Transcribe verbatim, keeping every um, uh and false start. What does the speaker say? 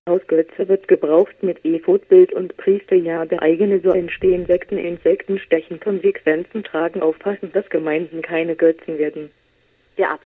Hausgötze wird gebraucht mit Ephod-Bild und Priesterjahr. Eigene so entstehen Sekten. Insekten stechen. Konsequenzen tragen. Aufpassen, dass Gemeinden keine Götzen werden. Der